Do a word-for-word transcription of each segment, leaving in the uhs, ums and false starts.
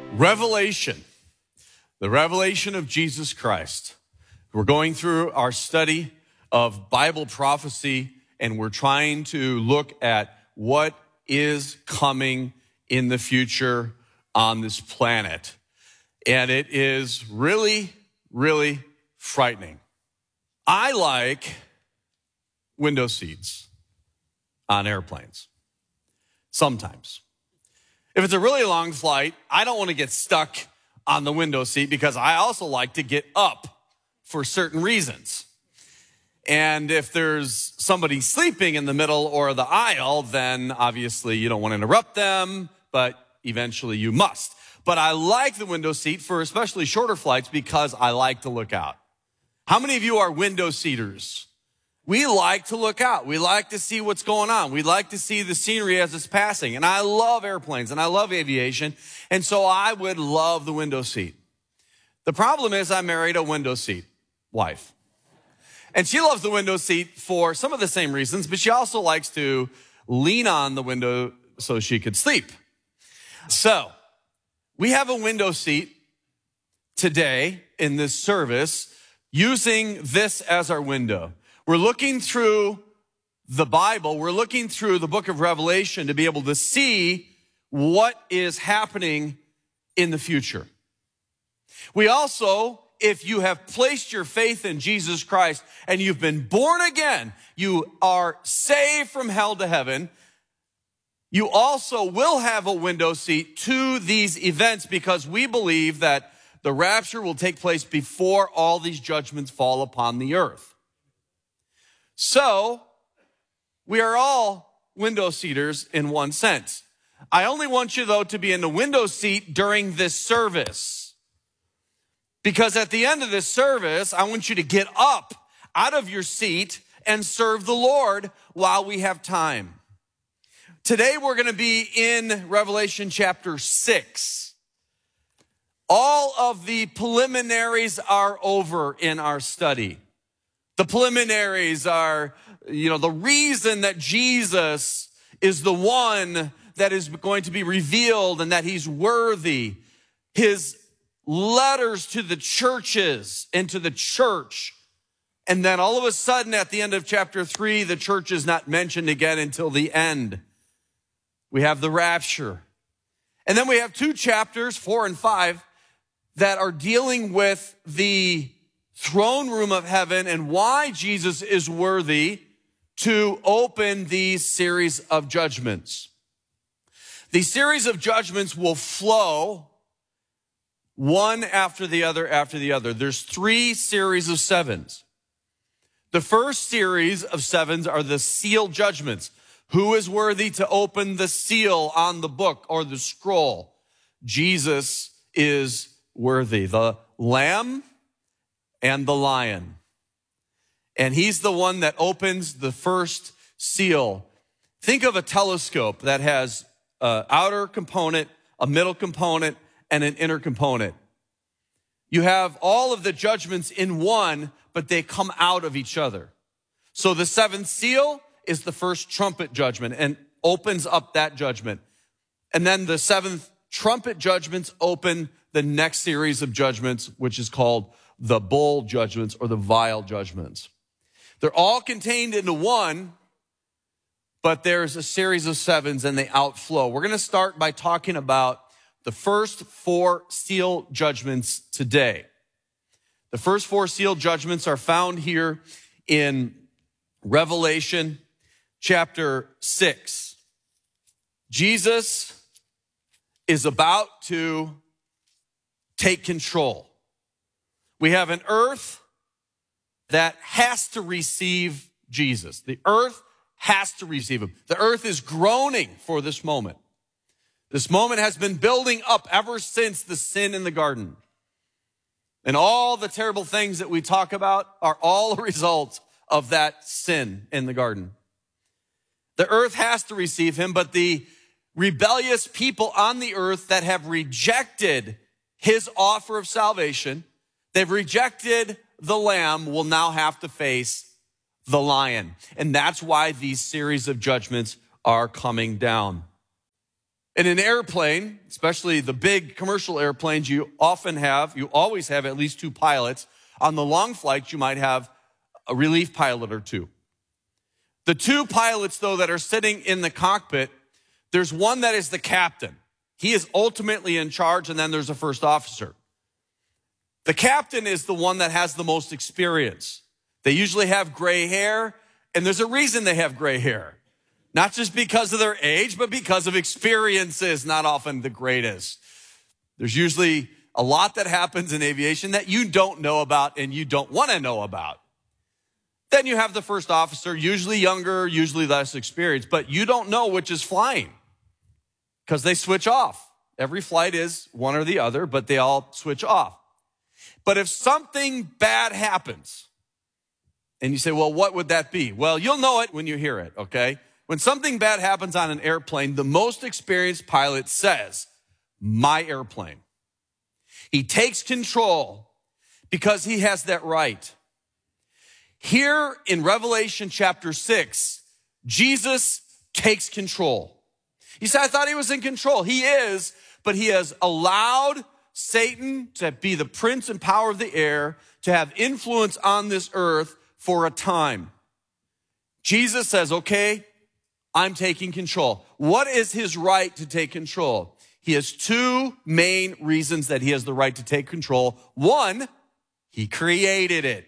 Revelation, the revelation of Jesus Christ. We're going through our study of Bible prophecy, and we're trying to look at what is coming in the future on this planet. And it is really, really frightening. I like window seats on airplanes. Sometimes. If it's a really long flight, I don't want to get stuck on the window seat because I also like to get up for certain reasons. And if there's somebody sleeping in the middle or the aisle, then obviously you don't want to interrupt them, but eventually you must. But I like the window seat for especially shorter flights because I like to look out. How many of you are window seaters? We like to look out. We like to see what's going on. We like to see the scenery as it's passing. And I love airplanes and I love aviation. And so I would love the window seat. The problem is I married a window seat wife. And she loves the window seat for some of the same reasons, but she also likes to lean on the window so she could sleep. So we have a window seat today in this service using this as our window. We're looking through the Bible. We're looking through the book of Revelation to be able to see what is happening in the future. We also, if you have placed your faith in Jesus Christ and you've been born again, you are saved from hell to heaven, you also will have a window seat to these events because we believe that the rapture will take place before all these judgments fall upon the earth. So, we are all window seaters in one sense. I only want you, though, to be in the window seat during this service. Because at the end of this service, I want you to get up out of your seat and serve the Lord while we have time. Today, we're going to be in Revelation chapter six. All of the preliminaries are over in our study. The preliminaries are, you know, the reason that Jesus is the one that is going to be revealed and that he's worthy. His letters to the churches and to the church. And then all of a sudden at the end of chapter three, the church is not mentioned again until the end. We have the rapture. And then we have two chapters, four and five, that are dealing with the throne room of heaven and why Jesus is worthy to open these series of judgments. These series of judgments will flow one after the other after the other. There's three series of sevens. The first series of sevens are the seal judgments. Who is worthy to open the seal on the book or the scroll? Jesus is worthy. The Lamb and the Lion. And he's the one that opens the first seal. Think of a telescope that has an outer component, a middle component, and an inner component. You have all of the judgments in one, but they come out of each other. So the seventh seal is the first trumpet judgment and opens up that judgment. And then the seventh trumpet judgments open the next series of judgments, which is called the bowl judgments or the vial judgments. They're all contained into one, but there's a series of sevens and they outflow. We're going to start by talking about the first four seal judgments today. The first four seal judgments are found here in Revelation chapter six. Jesus is about to take control. We have an earth that has to receive Jesus. The earth has to receive him. The earth is groaning for this moment. This moment has been building up ever since the sin in the garden. And all the terrible things that we talk about are all a result of that sin in the garden. The earth has to receive him, but the rebellious people on the earth that have rejected his offer of salvation, they've rejected the Lamb, will now have to face the Lion. And that's why these series of judgments are coming down. In an airplane, especially the big commercial airplanes, you often have, you always have at least two pilots. On the long flights, you might have a relief pilot or two. The two pilots, though, that are sitting in the cockpit, there's one that is the captain. He is ultimately in charge, and then there's a first officer. The captain is the one that has the most experience. They usually have gray hair, and there's a reason they have gray hair. Not just because of their age, but because of experiences, not often the greatest. There's usually a lot that happens in aviation that you don't know about and you don't want to know about. Then you have the first officer, usually younger, usually less experienced, but you don't know which is flying because they switch off. Every flight is one or the other, but they all switch off. But if something bad happens, and you say, well, what would that be? Well, you'll know it when you hear it, okay? When something bad happens on an airplane, the most experienced pilot says, my airplane. He takes control because he has that right. Here in Revelation chapter six, Jesus takes control. You say, I thought he was in control. He is, but he has allowed Satan to be the prince and power of the air, to have influence on this earth for a time. Jesus says, okay, I'm taking control. What is his right to take control? He has two main reasons that he has the right to take control. One, he created it.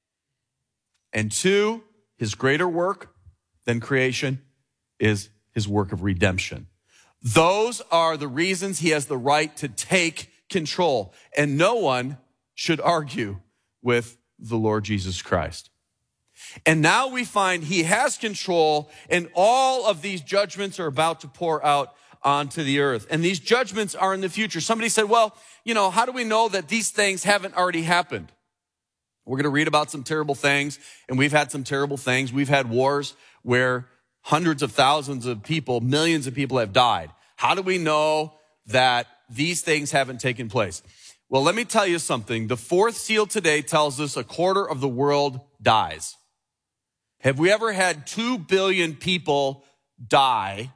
And two, his greater work than creation is his work of redemption. Those are the reasons he has the right to take control. And no one should argue with the Lord Jesus Christ. And now we find he has control, and all of these judgments are about to pour out onto the earth. And these judgments are in the future. Somebody said, well, you know, how do we know that these things haven't already happened? We're going to read about some terrible things, and we've had some terrible things. We've had wars where hundreds of thousands of people, millions of people have died. How do we know that these things haven't taken place? Well, let me tell you something. The fourth seal today tells us a quarter of the world dies. Have we ever had two billion people die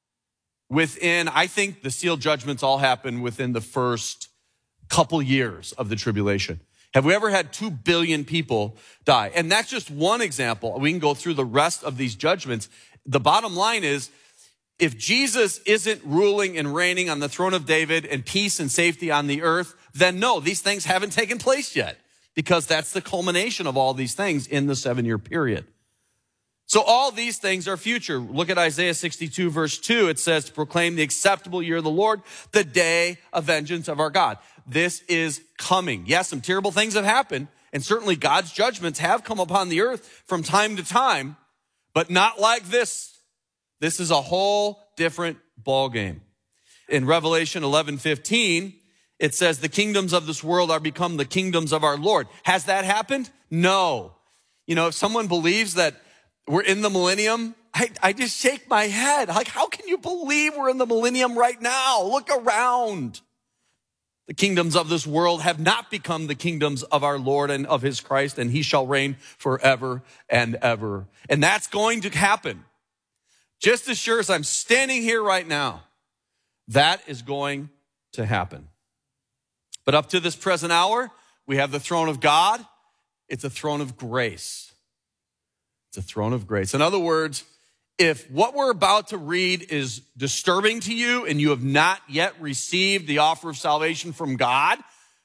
within, I think the seal judgments all happen within the first couple years of the tribulation. Have we ever had two billion people die? And that's just one example. We can go through the rest of these judgments. The bottom line is, if Jesus isn't ruling and reigning on the throne of David and peace and safety on the earth, then no, these things haven't taken place yet, because that's the culmination of all these things in the seven-year period. So all these things are future. Look at Isaiah sixty-two, verse two. It says, to proclaim the acceptable year of the Lord, the day of vengeance of our God. This is coming. Yes, some terrible things have happened, and certainly God's judgments have come upon the earth from time to time, but not like this. This is a whole different ballgame. In Revelation eleven fifteen, it says, the kingdoms of this world are become the kingdoms of our Lord. Has that happened? No. You know, if someone believes that we're in the millennium, I, I just shake my head. Like, how can you believe we're in the millennium right now? Look around. The kingdoms of this world have not become the kingdoms of our Lord and of his Christ, and he shall reign forever and ever. And that's going to happen. Just as sure as I'm standing here right now, that is going to happen. But up to this present hour, we have the throne of God. It's a throne of grace. It's a throne of grace. In other words, if what we're about to read is disturbing to you and you have not yet received the offer of salvation from God,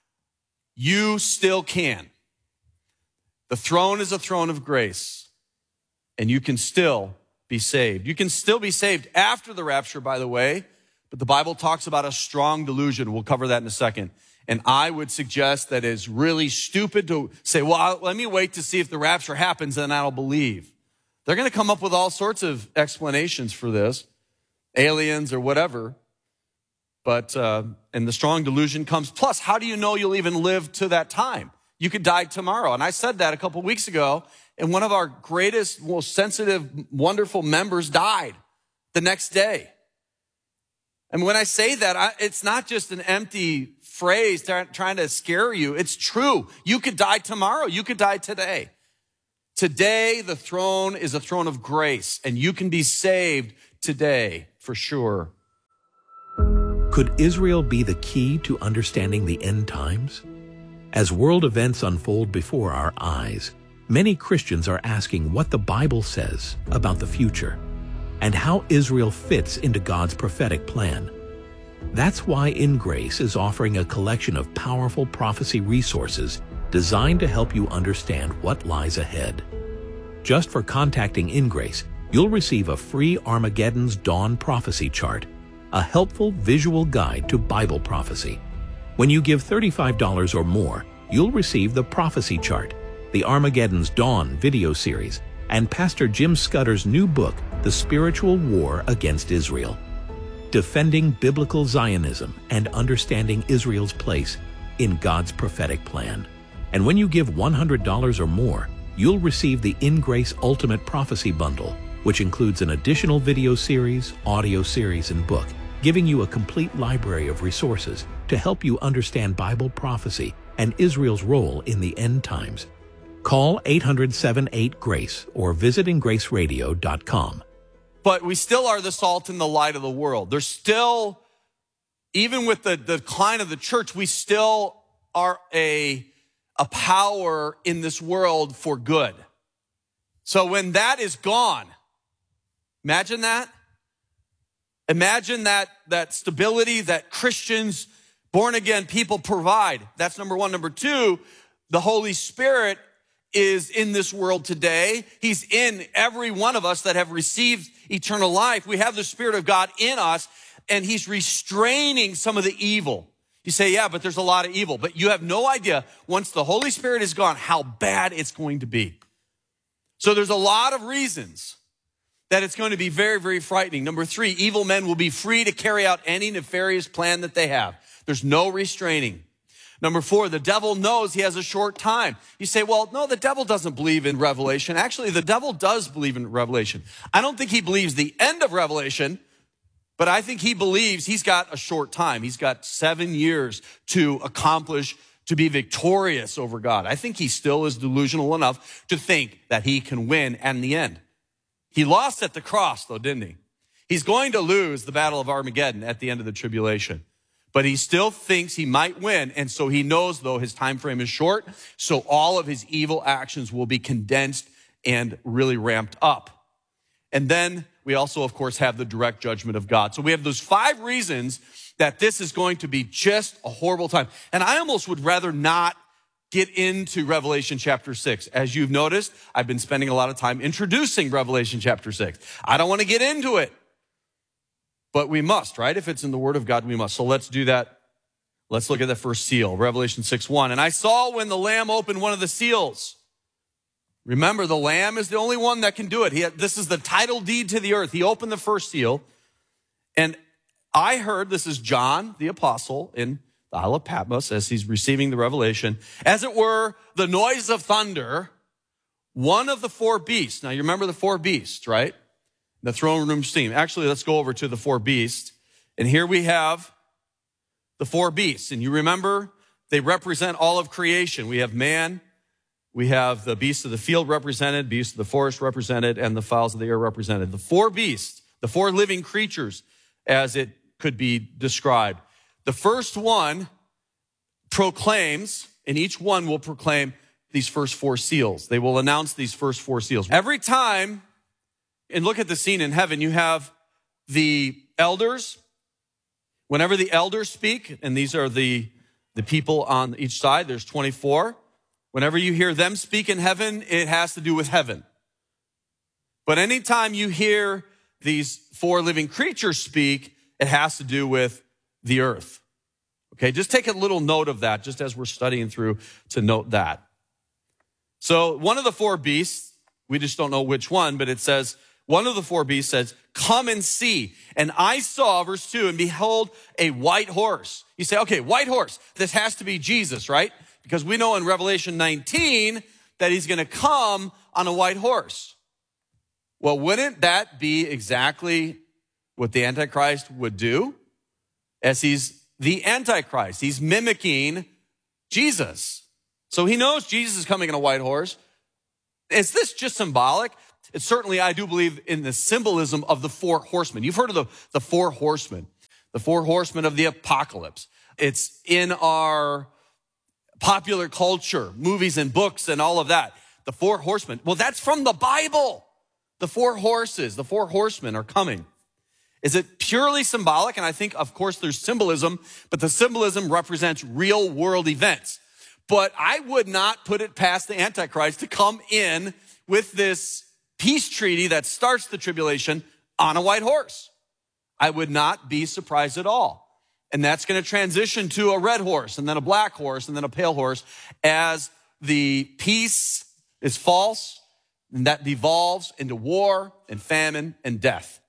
you still can. The throne is a throne of grace, and you can still be saved. You can still be saved after the rapture, by the way, but the Bible talks about a strong delusion. We'll cover that in a second. And I would suggest that it's really stupid to say, well, let me wait to see if the rapture happens, then I'll believe. They're going to come up with all sorts of explanations for this, aliens or whatever. But, uh, and the strong delusion comes. Plus, how do you know you'll even live to that time? You could die tomorrow. And I said that a couple weeks ago, and one of our greatest, most sensitive, wonderful members died the next day. And when I say that, I, it's not just an empty phrase trying to scare you. It's true. You could die tomorrow. You could die today. Today, the throne is a throne of grace, and you can be saved today for sure. Could Israel be the key to understanding the end times? As world events unfold before our eyes, many Christians are asking what the Bible says about the future and how Israel fits into God's prophetic plan. That's why In Grace is offering a collection of powerful prophecy resources designed to help you understand what lies ahead. Just for contacting In Grace, you'll receive a free Armageddon's Dawn prophecy chart, a helpful visual guide to Bible prophecy. When you give thirty-five dollars or more, you'll receive the prophecy chart, the Armageddon's Dawn video series, and Pastor Jim Scudder's new book, The Spiritual War Against Israel, Defending Biblical Zionism and Understanding Israel's Place in God's Prophetic Plan. And when you give one hundred dollars or more, you'll receive the In Grace Ultimate Prophecy Bundle, which includes an additional video series, audio series, and book, giving you a complete library of resources to help you understand Bible prophecy and Israel's role in the end times. Call eight hundred, seven eight, GRACE or visit in grace radio dot com. But we still are the salt and the light of the world. There's still, even with the, the decline of the church, we still are a, a power in this world for good. So when that is gone, imagine that. Imagine that, that stability that Christians, born-again people provide. That's number one. Number two, the Holy Spirit is in this world today. He's in every one of us that have received eternal life. We have the Spirit of God in us, and he's restraining some of the evil. You say, yeah, but there's a lot of evil. But you have no idea, once the Holy Spirit is gone, how bad it's going to be. So there's a lot of reasons that it's going to be very, very frightening. Number three, evil men will be free to carry out any nefarious plan that they have. There's no restraining. Number four, the devil knows he has a short time. You say, well, no, the devil doesn't believe in Revelation. Actually, the devil does believe in Revelation. I don't think he believes the end of Revelation, but I think he believes he's got a short time. He's got seven years to accomplish, to be victorious over God. I think he still is delusional enough to think that he can win in the end. He lost at the cross, though, didn't he? He's going to lose the battle of Armageddon at the end of the tribulation. But he still thinks he might win, and so he knows, though, his time frame is short, so all of his evil actions will be condensed and really ramped up. And then we also, of course, have the direct judgment of God. So we have those five reasons that this is going to be just a horrible time. And I almost would rather not get into Revelation chapter six. As you've noticed, I've been spending a lot of time introducing Revelation chapter six. I don't want to get into it. But we must, right? If it's in the Word of God, we must. So let's do that. Let's look at the first seal, Revelation six one. And I saw when the Lamb opened one of the seals. Remember, the Lamb is the only one that can do it. He had, this is the title deed to the earth. He opened the first seal. And I heard, this is John, the apostle, in the Isle of Patmos, as he's receiving the revelation, as it were, the noise of thunder, one of the four beasts. Now, you remember the four beasts, right? The throne room scene. Actually, let's go over to the four beasts. And here we have the four beasts. And you remember, they represent all of creation. We have man, we have the beasts of the field represented, beasts of the forest represented, and the fowls of the air represented. The four beasts, the four living creatures, as it could be described. The first one proclaims, and each one will proclaim these first four seals. They will announce these first four seals. Every time, and look at the scene in heaven, you have the elders. Whenever the elders speak, and these are the, the people on each side, there's twenty-four. Whenever you hear them speak in heaven, it has to do with heaven. But anytime you hear these four living creatures speak, it has to do with the earth. Okay, just take a little note of that, just as we're studying through, to note that. So one of the four beasts, we just don't know which one, but it says, one of the four beasts says, come and see. And I saw, verse two, and behold, a white horse. You say, okay, white horse. This has to be Jesus, right? Because we know in Revelation nineteen that he's going to come on a white horse. Well, wouldn't that be exactly what the Antichrist would do? As he's the Antichrist. He's mimicking Jesus. So he knows Jesus is coming on a white horse. Is this just symbolic? It's certainly, I do believe in the symbolism of the four horsemen. You've heard of the, the four horsemen. The four horsemen of the apocalypse. It's in our popular culture, movies and books and all of that. The four horsemen. Well, that's from the Bible. The four horses, the four horsemen are coming. Is it purely symbolic? And I think, of course, there's symbolism, but the symbolism represents real world events. But I would not put it past the Antichrist to come in with this peace treaty that starts the tribulation on a white horse. I would not be surprised at all. And that's going to transition to a red horse and then a black horse and then a pale horse as the peace is false and that devolves into war and famine and death.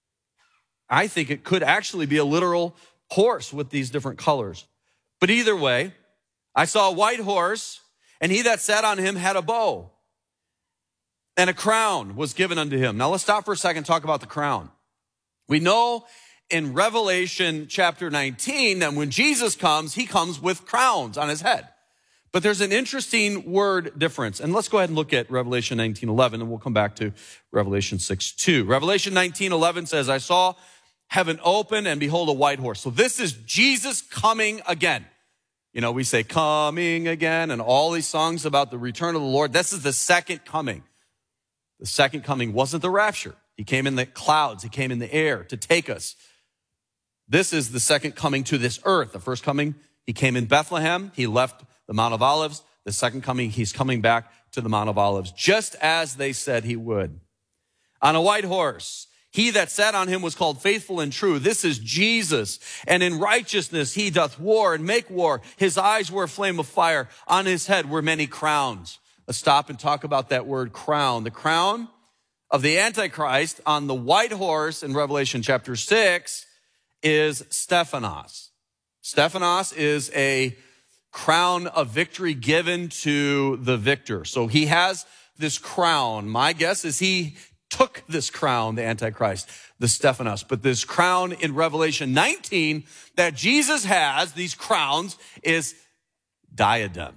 I think it could actually be a literal horse with these different colors. But either way, I saw a white horse, and he that sat on him had a bow, and a crown was given unto him. Now let's stop for a second and talk about the crown. We know in Revelation chapter nineteen that when Jesus comes, he comes with crowns on his head. But there's an interesting word difference. And let's go ahead and look at Revelation nineteen eleven, and we'll come back to Revelation six two. Revelation nineteen eleven says, I saw heaven open, and behold, a white horse. So this is Jesus coming again. You know, we say coming again, and all these songs about the return of the Lord. This is the second coming. The second coming wasn't the rapture. He came in the clouds. He came in the air to take us. This is the second coming to this earth. The first coming, he came in Bethlehem. He left the Mount of Olives. The second coming, he's coming back to the Mount of Olives, just as they said he would. On a white horse, he that sat on him was called Faithful and True. This is Jesus. And in righteousness he doth war and make war. His eyes were a flame of fire. On his head were many crowns. Let's stop and talk about that word crown. The crown of the Antichrist on the white horse in Revelation chapter six is Stephanos. Stephanos is a crown of victory given to the victor. So he has this crown. My guess is he took this crown, the Antichrist, the Stephanos. But this crown in Revelation nineteen that Jesus has, these crowns, is diadem.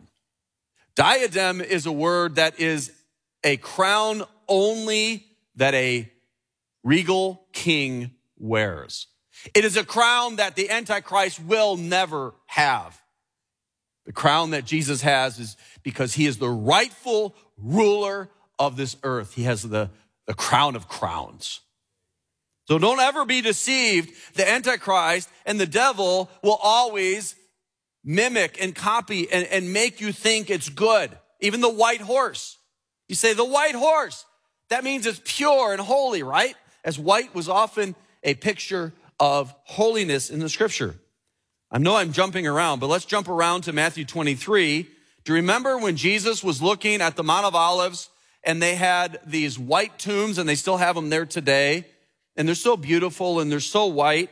Diadem is a word that is a crown only that a regal king wears. It is a crown that the Antichrist will never have. The crown that Jesus has is because he is the rightful ruler of this earth. He has the, the crown of crowns. So don't ever be deceived. The Antichrist and the devil will always mimic and copy and, and make you think it's good. Even the white horse. You say, the white horse. That means it's pure and holy, right? As white was often a picture of holiness in the scripture. I know I'm jumping around, but let's jump around to Matthew twenty-three. Do you remember when Jesus was looking at the Mount of Olives and they had these white tombs, and they still have them there today, and they're so beautiful and they're so white?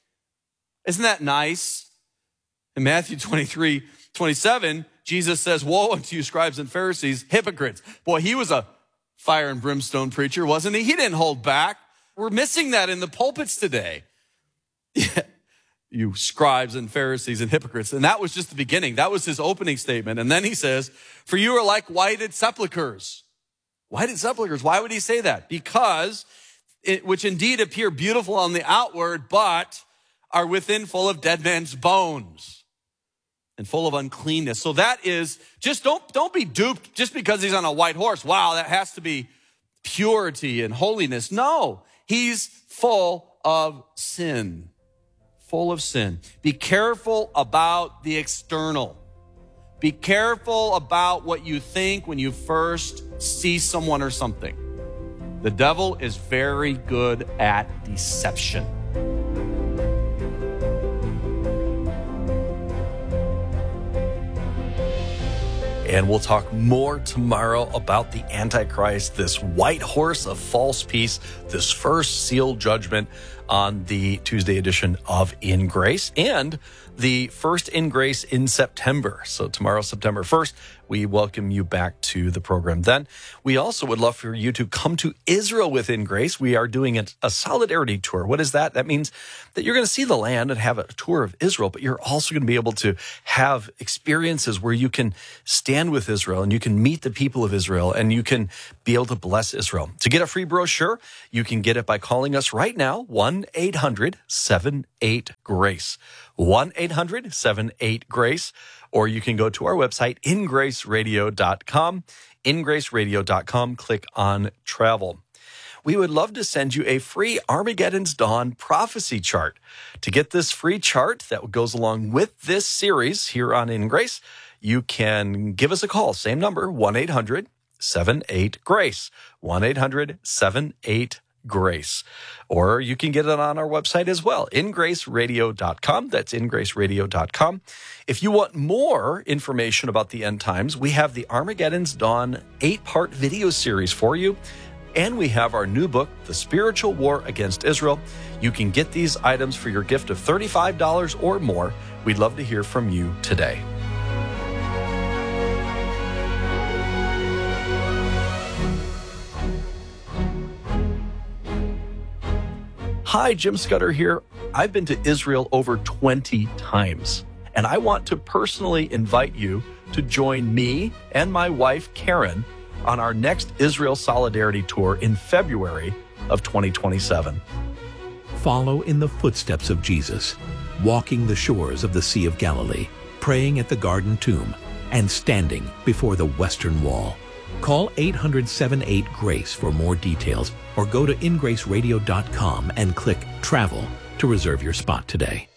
Isn't that nice? In Matthew twenty-three, twenty-seven, Jesus says, woe unto you, scribes and Pharisees, hypocrites. Boy, he was a fire and brimstone preacher, wasn't he? He didn't hold back. We're missing that in the pulpits today. Yeah. You scribes and Pharisees and hypocrites. And that was just the beginning. That was his opening statement. And then he says, for you are like whited sepulchres. Whited sepulchres. Why would he say that? Because it, which indeed appear beautiful on the outward, but are within full of dead men's bones and full of uncleanness. So that is just don't, don't be duped just because he's on a white horse. Wow, that has to be purity and holiness. No, he's full of sin. Full of sin. Be careful about the external. Be careful about what you think when you first see someone or something. The devil is very good at deception. And we'll talk more tomorrow about the Antichrist, this white horse of false peace, this first sealed judgment on the Tuesday edition of In Grace, and the first In Grace in September. So tomorrow, September first, we welcome you back to the program then. We also would love for you to come to Israel with In Grace. We are doing a, a solidarity tour. What is that? That means that you're going to see the land and have a tour of Israel, but you're also going to be able to have experiences where you can stand with Israel and you can meet the people of Israel and you can be able to bless Israel. To get a free brochure, you can get it by calling us right now, one one eight hundred seven eight GRACE. one eight hundred seven eight GRACE. Or you can go to our website, in grace radio dot com. in grace radio dot com, click on travel. We would love to send you a free Armageddon's Dawn prophecy chart. To get this free chart that goes along with this series here on In Grace, you can give us a call. Same number, one eight hundred seven eight GRACE. one eight hundred seven eight GRACE. Or you can get it on our website as well, in grace radio dot com. That's in grace radio dot com. If you want more information about the end times, we have the Armageddon's Dawn eight-part video series for you. And we have our new book, The Spiritual War Against Israel. You can get these items for your gift of thirty-five dollars or more. We'd love to hear from you today. Hi, Jim Scudder here. I've been to Israel over twenty times, and I want to personally invite you to join me and my wife, Karen, on our next Israel Solidarity Tour in February of twenty twenty-seven. Follow in the footsteps of Jesus, walking the shores of the Sea of Galilee, praying at the Garden Tomb, and standing before the Western Wall. Call eight hundred seven eight GRACE for more details, or go to in grace radio dot com and click Travel to reserve your spot today.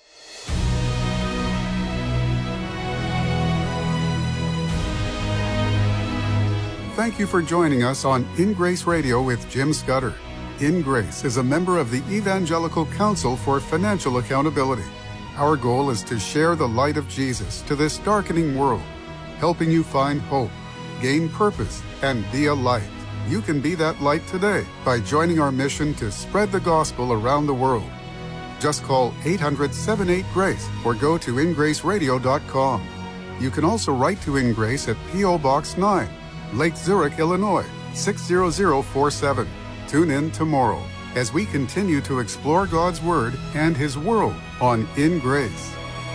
Thank you for joining us on In Grace Radio with Jim Scudder. In Grace is a member of the Evangelical Council for Financial Accountability. Our goal is to share the light of Jesus to this darkening world, helping you find hope, gain purpose, and be a light. You can be that light today by joining our mission to spread the gospel around the world. Just call eight hundred seven eight GRACE or go to in grace radio dot com. You can also write to In Grace at P O Box nine, Lake Zurich, Illinois, six zero zero four seven. Tune in tomorrow as we continue to explore God's Word and His world on In Grace.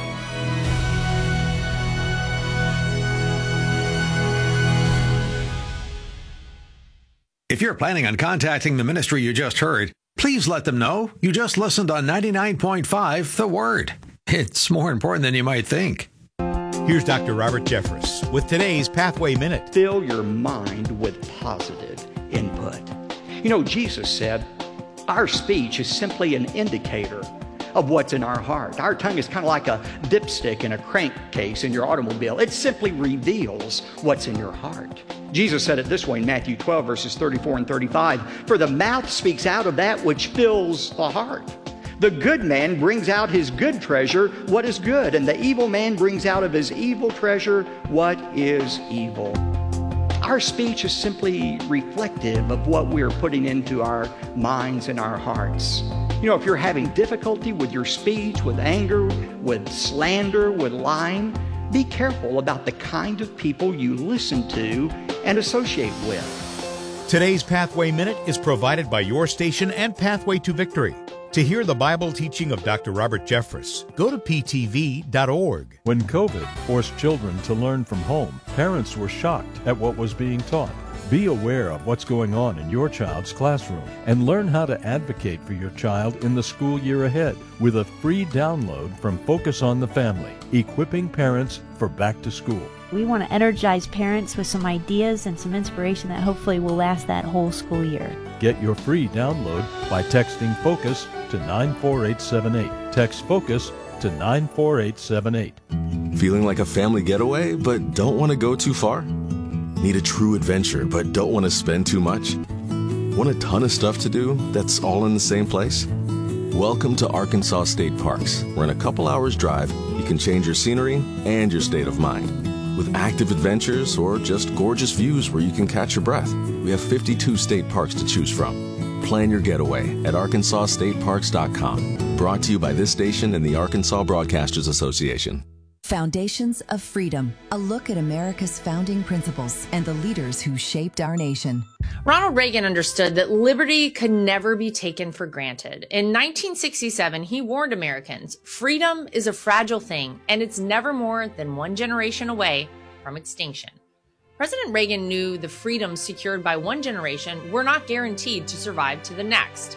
If you're planning on contacting the ministry you just heard, please let them know you just listened on ninety-nine point five The Word. It's more important than you might think. Here's Doctor Robert Jeffress with today's Pathway Minute. Fill your mind with positive input. You know, Jesus said, our speech is simply an indicator of what's in our heart. Our tongue is kind of like a dipstick in a crankcase in your automobile. It simply reveals what's in your heart. Jesus said it this way in Matthew twelve, verses thirty-four and thirty-five, for the mouth speaks out of that which fills the heart. The good man brings out his good treasure, what is good, and the evil man brings out of his evil treasure what is evil. Our speech is simply reflective of what we're putting into our minds and our hearts. You know, if you're having difficulty with your speech, with anger, with slander, with lying, be careful about the kind of people you listen to and associate with. Today's Pathway Minute is provided by your station and Pathway to Victory. To hear the Bible teaching of Doctor Robert Jeffress, go to p t v dot org. When COVID forced children to learn from home, parents were shocked at what was being taught. Be aware of what's going on in your child's classroom and learn how to advocate for your child in the school year ahead with a free download from Focus on the Family, equipping parents for back to school. We want to energize parents with some ideas and some inspiration that hopefully will last that whole school year. Get your free download by texting FOCUS to nine four eight seven eight. Text FOCUS to nine four eight seven eight. Feeling like a family getaway but don't want to go too far? Need a true adventure but don't want to spend too much? Want a ton of stuff to do that's all in the same place? Welcome to Arkansas State Parks, where in a couple hours drive, you can change your scenery and your state of mind. With active adventures or just gorgeous views where you can catch your breath, we have fifty-two state parks to choose from. Plan your getaway at arkansas state parks dot com. Brought to you by this station and the Arkansas Broadcasters Association. Foundations of Freedom, a look at America's founding principles and the leaders who shaped our nation. Ronald Reagan understood that liberty could never be taken for granted. In nineteen sixty-seven, he warned Americans, freedom is a fragile thing, and it's never more than one generation away from extinction. President Reagan knew the freedoms secured by one generation were not guaranteed to survive to the next.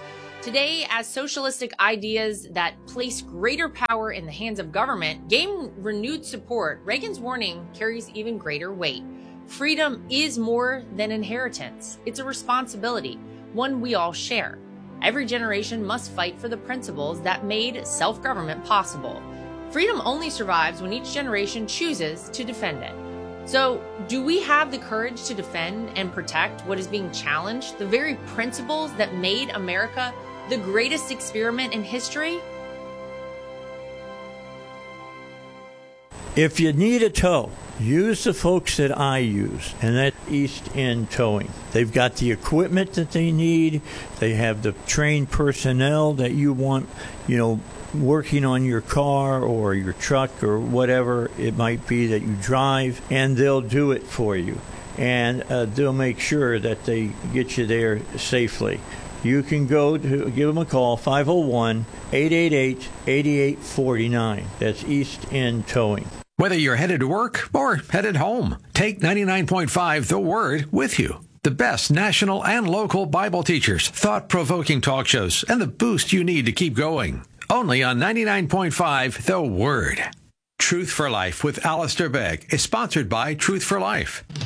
Today, as socialistic ideas that place greater power in the hands of government gain renewed support, Reagan's warning carries even greater weight. Freedom is more than inheritance. It's a responsibility, one we all share. Every generation must fight for the principles that made self-government possible. Freedom only survives when each generation chooses to defend it. So, do we have the courage to defend and protect what is being challenged, the very principles that made America the greatest experiment in history? If you need a tow, use the folks that I use, and that's East End Towing. They've got the equipment that they need. They have the trained personnel that you want, you know, working on your car or your truck or whatever it might be that you drive, and they'll do it for you. And uh, they'll make sure that they get you there safely. You can go to give them a call, five oh one, eight eight eight, eight eight four nine. That's East End Towing. Whether you're headed to work or headed home, take ninety-nine point five The Word with you. The best national and local Bible teachers, thought-provoking talk shows, and the boost you need to keep going. Only on ninety-nine point five The Word. Truth for Life with Alistair Begg is sponsored by Truth for Life.